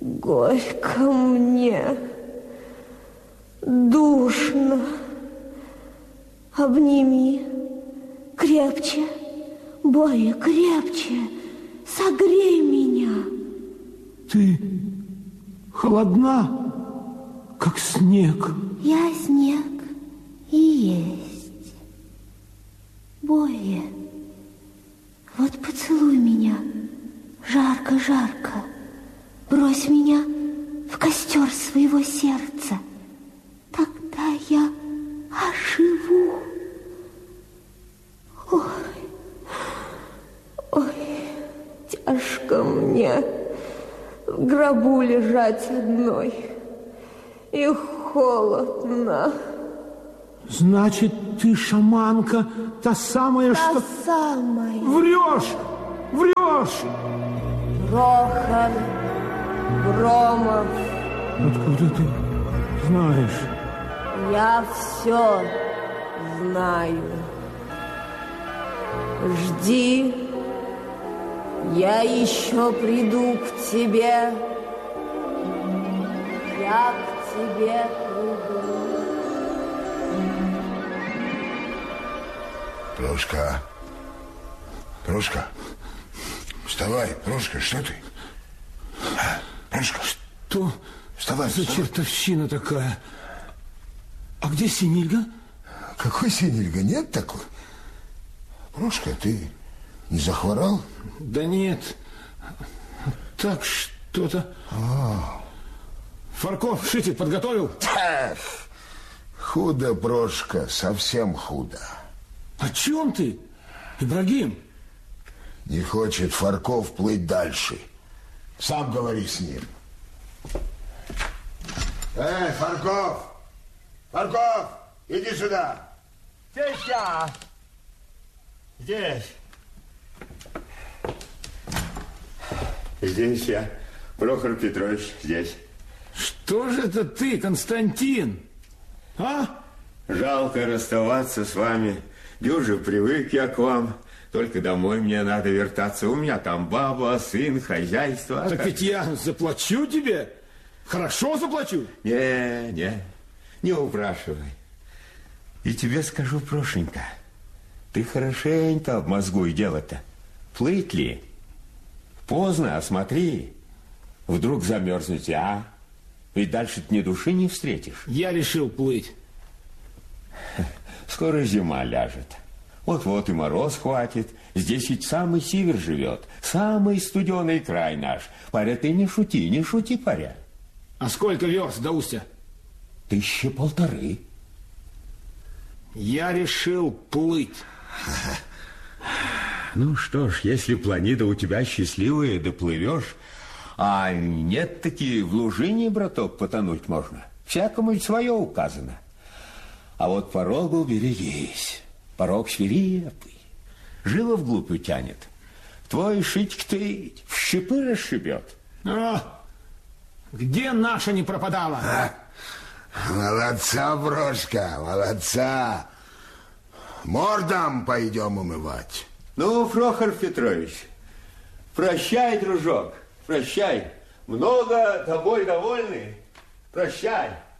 Горько мне, душно. Обними крепче, Боря, крепче, согрей меня. Ты холодна, как снег. Я снег и есть. Боря, вот поцелуй меня, жарко-жарко. Брось меня в костер своего сердца. Тогда я оживу. Ой, ой, тяжко мне в гробу лежать одной. И холодно. Значит, ты шаманка, та самая, та что... Та самая. Врешь! Врешь! Прохан Громов. Откуда ты знаешь? Я все знаю. Жди, я еще приду к тебе. Я к тебе приду. Прошка. Прошка. Вставай, Прошка, что ты? Прошка. Что? Вставай, за вставай. чертовщина такая? А где Синильга? Какой Синильга? Нет такой? Прошка, ты не захворал? Да нет. Так что-то... Фарков шитик подготовил? Худо, Прошка, совсем худо. О чем ты, Ибрагим? Не хочет Фарков плыть дальше. Сам говори с ним. Фарков! Фарков, иди сюда. Здесь я. Здесь. Здесь я. Прохор Петрович, здесь. Что же это ты, Константин? А? Жалко расставаться с вами. Дюже привык я к вам. Только домой мне надо вертаться. У меня там баба, сын, хозяйство. Так ведь я заплачу тебе. Хорошо заплачу. Не упрашивай. И тебе скажу, Прошенька, ты хорошенько обмозгуй дело-то. Плыть ли? Поздно, а смотри. Вдруг замерзнете, а? Ведь дальше ты ни души не встретишь. Я решил плыть. Скоро зима ляжет. Вот-вот и мороз хватит. Здесь ведь самый север живет. Самый студеный край наш. Паря, ты не шути, паря. А сколько верст до устья? 1500. Я решил плыть. Ну что ж, если планета у тебя счастливая, доплывешь. А нет, таки в лужине, браток, потонуть можно. Всякому свое указано. А вот порогу берегись. Порог свирепый. Живо вглубь утянет. Твой шитик-то в щепы расшибет. Где наша не пропадала? Молодца, Прошка, молодца. Мордом пойдем умывать. Ну, Прохор Петрович, прощай, дружок, прощай. Много тобой довольны. Прощай.